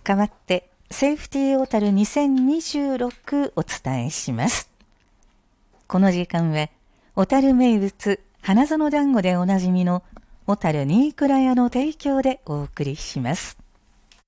代わってセーフティー小樽2026お伝えします。この時間は小樽名物花園団子でおなじみの小樽新倉屋の提供でお送りします。